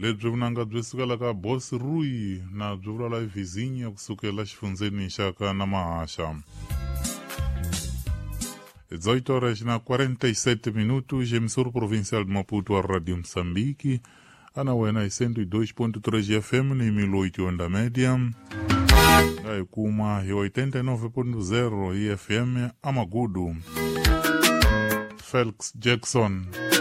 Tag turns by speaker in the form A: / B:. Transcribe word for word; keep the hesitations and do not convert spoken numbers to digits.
A: lebyi vunanga byi sukela ka Boss Rui na byi vula la vizinha kusukela xifundzeni xa ka Namahaxa. dezoito horas na quarenta e sete minutos, emissora provincial de Maputo, a Rádio Moçambique, ana wena cento e dois ponto três F M ni mil oito onda média, aí kuma e oitenta e nove ponto zero I F M Amagudo. Felix Jackson